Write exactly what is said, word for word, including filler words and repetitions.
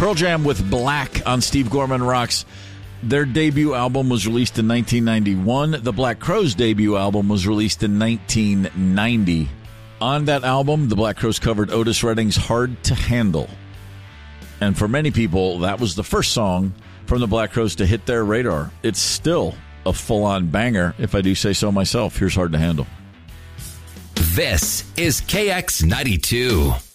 Pearl Jam with Black on Steve Gorman Rocks. Their debut album was released in nineteen ninety-one. The Black Crowes' debut album was released in nineteen ninety. On that album, the Black Crowes covered Otis Redding's Hard to Handle. And for many people, that was the first song from the Black Crowes to hit their radar. It's still a full-on banger, if I do say so myself. Here's Hard to Handle. This is K X ninety-two.